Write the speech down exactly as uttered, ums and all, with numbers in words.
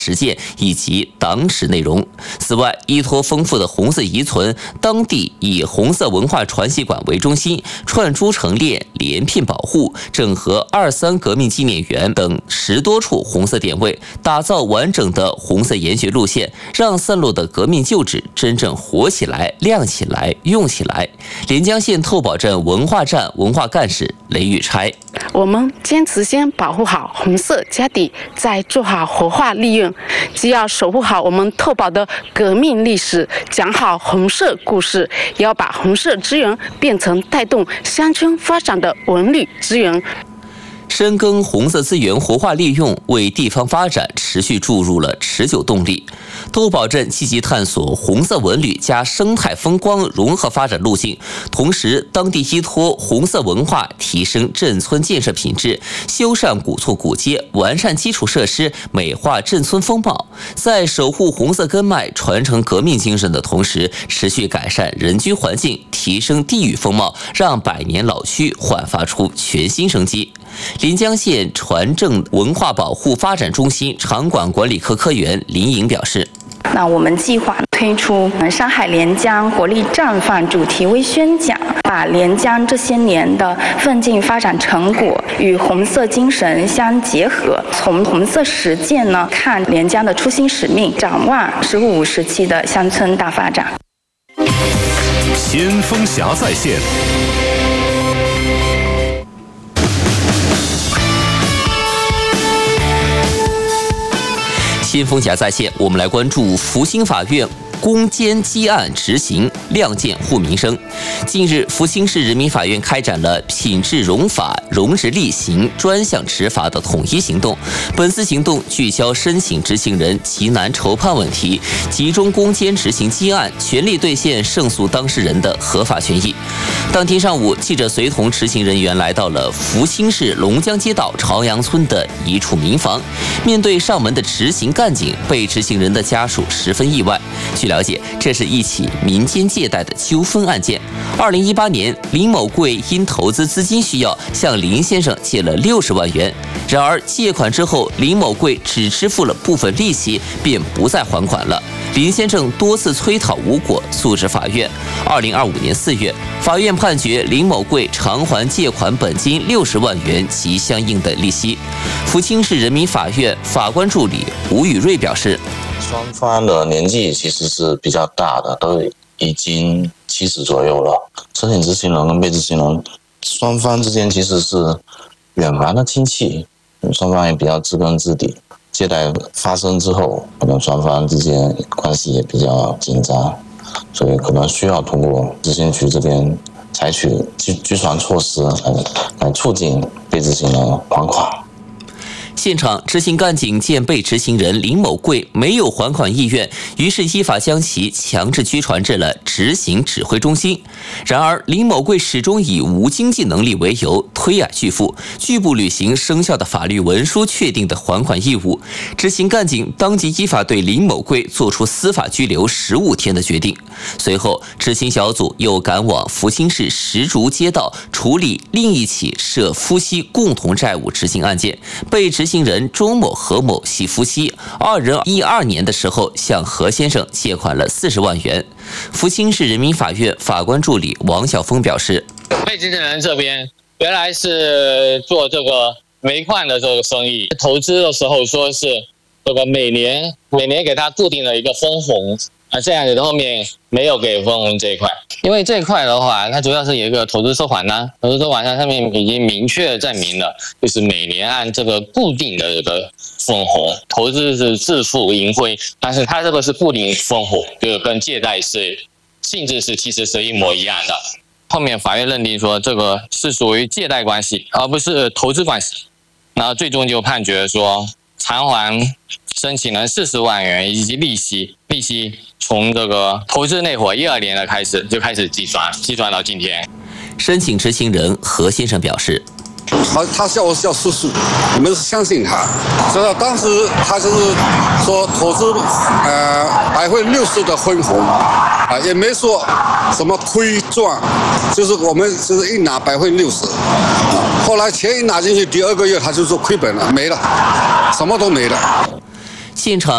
实践以及党史内容。此外，依托丰富的红色遗存，当地以红色文化传习馆为中心，串珠成链，连片保护，整合二三革命纪念园等十多处红色点位，打造完整的红色研学路线，让散落的革命旧址真正活起来、亮起来、用起来。连江县透宝镇文化站文化干事雷玉钗： 我们坚持先保护好红色家底，再做好活化利用。既要守护好我们透宝的革命历史，讲好红色故事，也要把红色资源变成带动乡村发展的文旅资源。 深耕红色资源活化利用，为地方发展持续注入了持久动力。透宝镇积极探索红色文旅加生态风光融合发展路径，同时当地依托红色文化提升镇村建设品质，修缮古厝古街，完善基础设施，美化镇村风貌。在守护红色根脉、传承革命精神的同时，持续改善人居环境，提升地域风貌，让百年老区焕发出全新生机。临江县船政文化保护发展中心场馆管理科科员林颖表示， 那我们计划推出上海连江活力绽放主题微宣讲，把连江这些年的奋进发展成果与红色精神相结合，从红色实践呢看连江的初心使命，展望十五时期的乡村大发展。 先锋侠在线。 先锋侠在线，我们来关注福兴法院攻坚积案执行，亮剑护民生。近日，福兴市人民法院开展了品质荣法、荣职厉行专项执法的统一行动。本次行动聚焦申请执行人急难筹判问题，集中攻坚执行积案，全力兑现胜诉当事人的合法权益。当天上午，记者随同执行人员来到了福兴市龙江街道朝阳村的一处民房。面对上门的执行干警，被执行人的家属十分意外。据了解，这是一起民间借贷的纠纷案件。二零一八年，林某贵因投资资金需要，向林先生借了六十万元。然而借款之后，林某贵只支付了部分利息，便不再还款了。林先生多次催讨无果，诉至法院。二零二五年四月，法院判决林某贵偿还借款本金六十万元及相应的利息。福清市人民法院法官助理吴宇瑞表示， 双方的年纪其实是比较大的，都已经七十左右了。申请执行人跟被执行人双方之间其实是远房的亲戚，双方也比较知根知底。借贷发生之后，可能双方之间关系也比较紧张，所以可能需要通过执行局这边采取居居传措施来来促进被执行人还款。 现场执行干警见被执行人林某贵没有还款意愿，于是依法将其强制拘传至了执行指挥中心。然而，林某贵始终以无经济能力为由推矮拒付，拒不履行生效的法律文书确定的还款义务。执行干警当即依法对林某贵作出司法拘留十五天的决定。随后，执行小组又赶往福清市石竹街道处理另一起涉夫妻共同债务执行案件，被执行人钟某、何某系夫妻，二人一二年的时候向何先生借款了四十万元。福清市人民法院法官助理王晓峰表示， 被执行人这边原来是做这个煤矿的这个生意，投资的时候说是这个每年每年给他固定的一个分红。啊，这样子的后面没有给分红这一块，因为这一块的话，它主要是有一个投资收款单，投资收款单上面已经明确证明了，就是每年按这个固定的这个分红，投资是自负盈亏，但是它这个是固定分红，就是跟借贷是性质是其实是一模一样的。后面法院认定说这个是属于借贷关系，而不是投资关系，然后最终就判决说偿还申请人四十万元以及利息，利息从这个投资那会一二年的开始就开始计算，计算到今天。 申请执行人何先生表示， 他他叫我叫叔叔，你们相信他，所以当时他就是说投资呃百分之六十的分红啊，也没说什么亏赚，就是我们就是一拿百分之六十，后来钱一拿进去，第二个月他就说亏本了，没了，什么都没了。 现场